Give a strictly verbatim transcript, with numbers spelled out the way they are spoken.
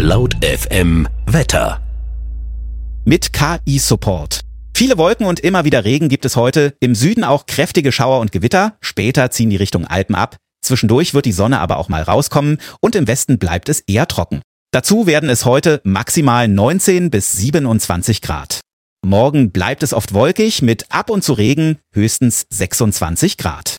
Laut F M Wetter. Mit K I-Support. Viele Wolken und immer wieder Regen gibt es heute. Im Süden auch kräftige Schauer und Gewitter. Später ziehen die Richtung Alpen ab. Zwischendurch wird die Sonne aber auch mal rauskommen und im Westen bleibt es eher trocken. Dazu werden es heute maximal neunzehn bis siebenundzwanzig Grad. Morgen bleibt es oft wolkig mit ab und zu Regen, höchstens sechsundzwanzig Grad.